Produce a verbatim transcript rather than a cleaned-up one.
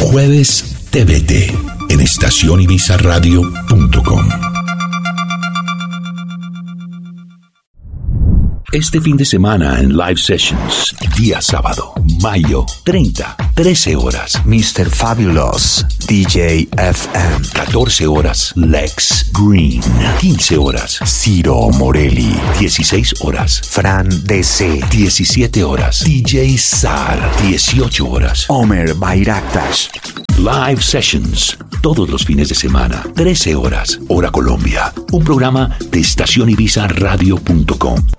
Jueves T V T en estación ibiza radio punto com. Este fin de semana en Live Sessions, día sábado, mayo treinta, trece horas, mister Fabulous, D J F M. catorce horas, Lex Green. quince horas, Ciro Morelli. dieciséis horas, Fran D C. diecisiete horas, D J Sar. dieciocho horas, Omer Bayraktas. Live Sessions, todos los fines de semana, trece horas, hora Colombia. Un programa de estación ibiza radio punto com.